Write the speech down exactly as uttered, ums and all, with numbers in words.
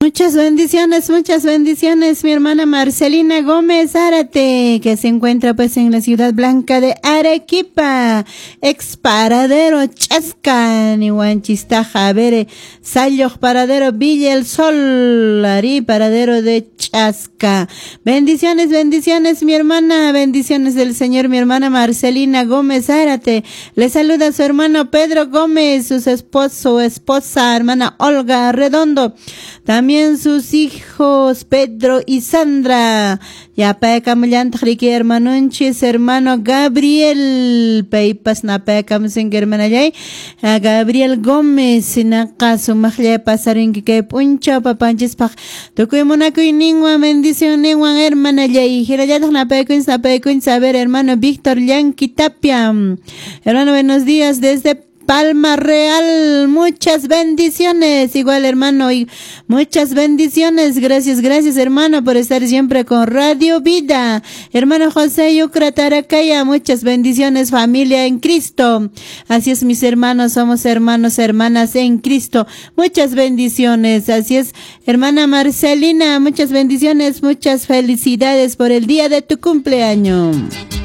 Muchas bendiciones, muchas bendiciones, mi hermana Marcelina Gómez Zárate, que se encuentra pues en la ciudad blanca de Arequipa, ex paradero Chasca, Nihuanchistaja, Bere, Salloj paradero Villa El Sol, Ari paradero de Chasca. Bendiciones, bendiciones, mi hermana, bendiciones del Señor, mi hermana Marcelina Gómez Zárate. Le saluda su hermano Pedro Gómez, su esposo, esposa, hermana Olga Redondo. También sus hijos Pedro y Sandra. Ya pekam llantri hermano Nchis, hermano Gabriel. Peipas na pekam sin hermana Yay. Gabriel Gómez na caso mahle pasarin que puncha papanchis pa. Tukuy monakuy ningwa bendición ningwan hermana Yay. Girayat na pekuin sa pekuin saber hermano Víctor Yanqui Tapia. Hermano, buenos días desde Palma Real, muchas bendiciones, igual hermano, y muchas bendiciones, gracias, gracias hermano por estar siempre con Radio Vida, hermano José Yucra Taracaya, muchas bendiciones, familia en Cristo, así es mis hermanos, somos hermanos, hermanas en Cristo, muchas bendiciones, así es hermana Marcelina, muchas bendiciones, muchas felicidades por el día de tu cumpleaños.